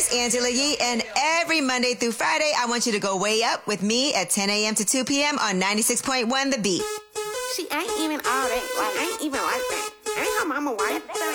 is Angela Yee, and every Monday through Friday, I want you to go way up with me at 10 a.m. to 2 p.m. on 96.1 The Beat. She ain't even all that. Like, ain't even like that. Ain't her mama white.